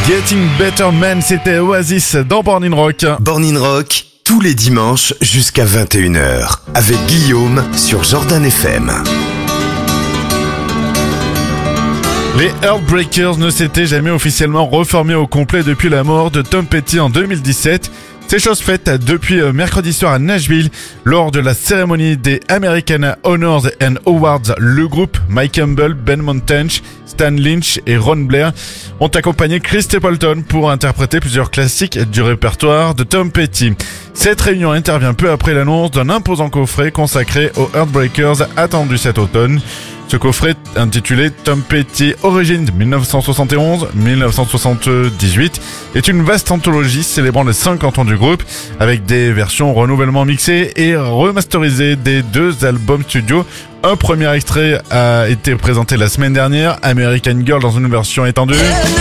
Getting Better Man, c'était Oasis dans Born in Rock. Born in Rock, tous les dimanches jusqu'à 21h, avec Guillaume sur Jordan FM. Les Heartbreakers ne s'étaient jamais officiellement reformés au complet depuis la mort de Tom Petty en 2017. C'est chose faite depuis mercredi soir à Nashville. Lors de la cérémonie des American Honors and Awards, le groupe Mike Campbell, Ben Montench, Stan Lynch et Ron Blair ont accompagné Chris Stapleton pour interpréter plusieurs classiques du répertoire de Tom Petty. Cette réunion intervient peu après l'annonce d'un imposant coffret consacré aux Heartbreakers attendu cet automne. Ce coffret, intitulé Tom Petty Origins 1971-1978, est une vaste anthologie célébrant les 50 ans du groupe, avec des versions renouvellement mixées et remasterisées des 2 albums studio. Un premier extrait a été présenté la semaine dernière, American Girl dans une version étendue.